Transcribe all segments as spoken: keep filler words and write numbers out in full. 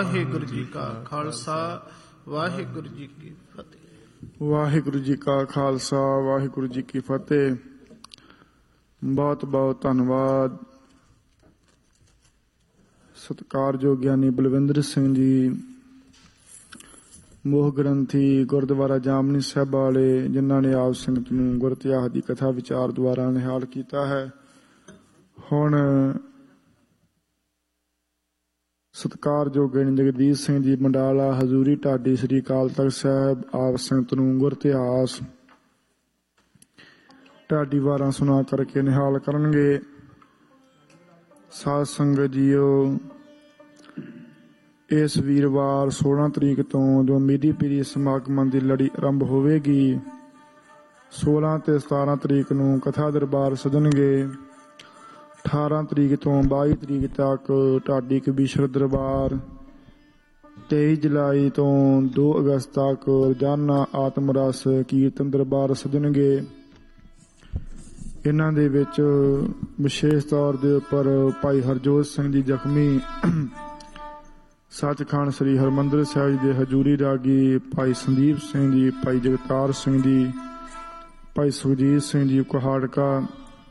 ਵਾਹਿਗੁਰੂ ਜੀ ਕਾ ਖਾਲਸਾ ਵਾਹਿਗੁਰੂ ਜੀ ਕੀ ਫਤਿਹ। ਵਾਹਿਗੁਰੂ ਜੀ ਕਾ ਖਾਲਸਾ ਵਾਹਿਗੁਰੂ ਜੀ ਕੀ ਫਤਿਹ। ਬਹੁਤ ਬਹੁਤ ਧੰਨਵਾਦ ਸਤਿਕਾਰਯੋਗ ਗਿਆਨੀ ਬਲਵਿੰਦਰ ਸਿੰਘ ਜੀ, ਮੋਹ ਗ੍ਰੰਥੀ, ਗੁਰਦੁਆਰਾ ਜਾਮਨੀ ਸਾਹਿਬ ਵਾਲੇ, ਜਿਨ੍ਹਾਂ ਨੇ ਆਪ ਸੰਗਤ ਨੂੰ ਗੁਰ ਇਤਿਹਾਸ ਦੀ ਕਥਾ ਵਿਚਾਰ ਦੁਆਰਾ ਨਿਹਾਲ ਕੀਤਾ ਹੈ। ਹੁਣ ਸਤਿਕਾਰਯੋਗ ਗਿਆਨੀ ਜਗਦੀਸ਼ ਸਿੰਘ ਜੀ ਮੰਡਾਲਾ, ਹਜ਼ੂਰੀ ਢਾਡੀ, ਸ੍ਰੀ ਅਕਾਲ ਤਖ਼ਤ ਸਾਹਿਬ, ਆਪ ਸੰਗਤ ਨੂੰ ਗੁਰ ਇਤਿਹਾਸ ਢਾਡੀ ਵਾਰਾਂ ਸੁਣਾ ਕਰਕੇ ਨਿਹਾਲ ਕਰਨਗੇ। ਸਾਧ ਸੰਗਤ ਜੀਓ, ਇਸ ਵੀਰਵਾਰ ਸੋਲਾਂ ਤਰੀਕ ਤੋਂ ਜੋ ਮੀਰੀ ਪੀਰੀ ਸਮਾਗਮਾਂ ਦੀ ਲੜੀ ਆਰੰਭ ਹੋਵੇਗੀ, ਸੋਲਾਂ ਤੇ ਸਤਾਰਾਂ ਤਰੀਕ ਨੂੰ ਕਥਾ ਦਰਬਾਰ ਸਜਣਗੇ। ਅਠਾਰਾਂ ਤਰੀਕ ਤੋਂ ਬਾਈ ਤਰੀਕ ਤੱਕ ਢਾਡੀ ਕਬੀਸ਼ਰ ਦਰਬਾਰ, ਤੇਈ ਜੁਲਾਈ ਤੋਂ ਦੋ ਅਗਸਤ ਤੱਕ ਰੋਜ਼ਾਨਾ ਆਤਮ ਰਸ ਕੀਰਤਨ ਦਰਬਾਰ ਸਜਣਗੇ। ਇਹਨਾਂ ਦੇ ਵਿੱਚ ਵਿਸ਼ੇਸ਼ ਤੌਰ ਦੇ ਉੱਪਰ ਭਾਈ ਹਰਜੋਤ ਸਿੰਘ ਜੀ ਜ਼ਖਮੀ, ਸੱਚਖੰਡ ਸ੍ਰੀ ਹਰਿਮੰਦਰ ਸਾਹਿਬ ਜੀ ਦੇ ਹਜ਼ੂਰੀ ਰਾਗੀ, ਭਾਈ ਸੰਦੀਪ ਸਿੰਘ ਜੀ, ਭਾਈ ਜਗਤਾਰ ਸਿੰਘ ਜੀ, ਭਾਈ ਸੁਖਜੀਤ ਸਿੰਘ ਜੀ ਕੁਹਾੜਕਾ,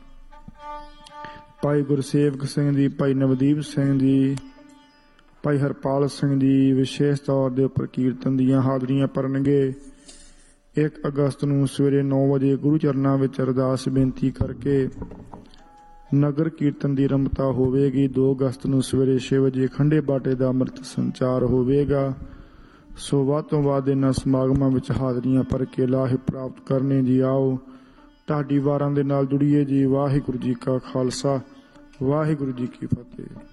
ਭਾਈ ਗੁਰਸੇਵਕ ਸਿੰਘ ਜੀ, ਭਾਈ ਨਵਦੀਪ ਸਿੰਘ ਜੀ, ਭਾਈ ਹਰਪਾਲ ਸਿੰਘ ਜੀ ਵਿਸ਼ੇਸ਼ ਤੌਰ ਦੇ ਉੱਪਰ ਕੀਰਤਨ ਦੀਆਂ ਹਾਜ਼ਰੀਆਂ ਭਰਨਗੇ। ਇੱਕ ਅਗਸਤ ਨੂੰ ਸਵੇਰੇ ਨੌ ਵਜੇ ਗੁਰੂ ਚਰਨਾਂ ਵਿੱਚ ਅਰਦਾਸ ਬੇਨਤੀ ਕਰਕੇ ਨਗਰ ਕੀਰਤਨ ਦੀ ਆਰੰਭਤਾ ਹੋਵੇਗੀ। ਦੋ ਅਗਸਤ ਨੂੰ ਸਵੇਰੇ ਛੇ ਵਜੇ ਖੰਡੇ ਬਾਟੇ ਦਾ ਅੰਮ੍ਰਿਤ ਸੰਚਾਰ ਹੋਵੇਗਾ। ਸੋ ਵੱਧ ਤੋਂ ਵੱਧ ਇਹਨਾਂ ਸਮਾਗਮਾਂ ਵਿੱਚ ਹਾਜ਼ਰੀਆਂ ਭਰ ਕੇ ਲਾਹੇ ਪ੍ਰਾਪਤ ਕਰਨੇ ਜੀ। ਆਓ ਢਾਡੀ ਵਾਰਾਂ ਦੇ ਨਾਲ ਜੁੜੀਏ ਜੀ। ਵਾਹਿਗੁਰੂ ਜੀ ਕਾ ਖਾਲਸਾ ਵਾਹਿਗੁਰੂ ਜੀ ਕੀ ਫਤਿਹ।